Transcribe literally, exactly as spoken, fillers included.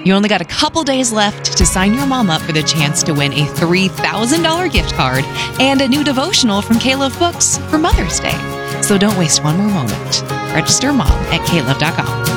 You only got a couple days left to sign your mom up for the chance to win a three thousand dollars gift card and a new devotional from K-Love Books for Mother's Day. So don't waste one more moment. Register mom at K Love dot com.